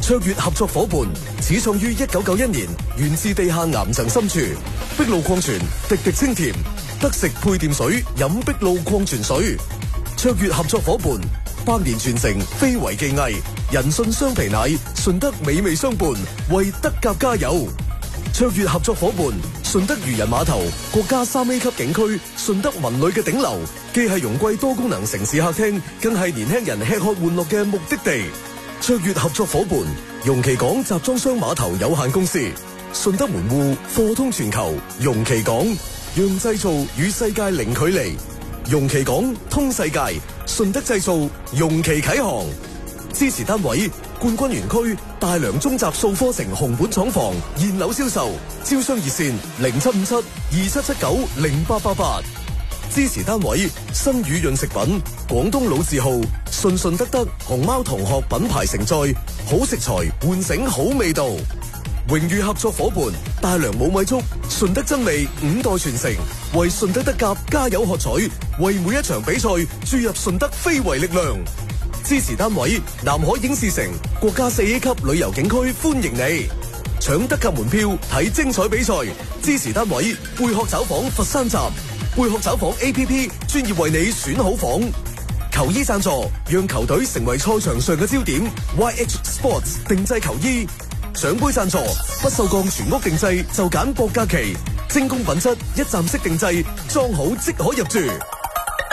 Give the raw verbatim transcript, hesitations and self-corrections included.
卓越合作伙伴，始創於一九九一年，源自地下岩層深處。碧露礦泉，滴滴清甜，得食配電水，飲碧露礦泉水。卓越合作伙伴，百年傳承，非遺技藝，人信雙皮奶，順德美味相伴，為德甲加油。卓越合作伙伴，順德漁人碼頭，國家三 A 級景區，順德文旅嘅頂流，既係容桂多功能城市客廳，更係年輕人吃喝玩樂嘅目的地。卓越合作伙伴，容其港集裝箱碼頭有限公司，順德門戶，貨通全球，容其港，讓製造與世界零距離，容其港通世界，順德製造，容其啟航。支持單位：冠軍園區大良中集數科城紅本廠房現樓銷售，招商熱線零七五七二七七九零八八八。支持單位：新宇潤食品、廣東老字號順順德德熊貓同學品牌承載，好食材喚醒好味道。榮譽合作伙伴：大良冇米粥，順德真味五代傳承，為順德德甲加油喝彩，為每一場比賽注入順德非遺力量。支持單位：南海影視城國家四 A 級旅遊景區，歡迎你搶德甲門票睇精彩比賽。支持單位：貝殼找房佛山站，貝殼找房 A P P 專業為你選好房。球衣贊助，讓球隊成為賽場上嘅焦點。Y H Sports 定製球衣。獎杯贊助，不鏽鋼全屋定製就揀博格奇，精工品質一站式定製，裝好即可入住。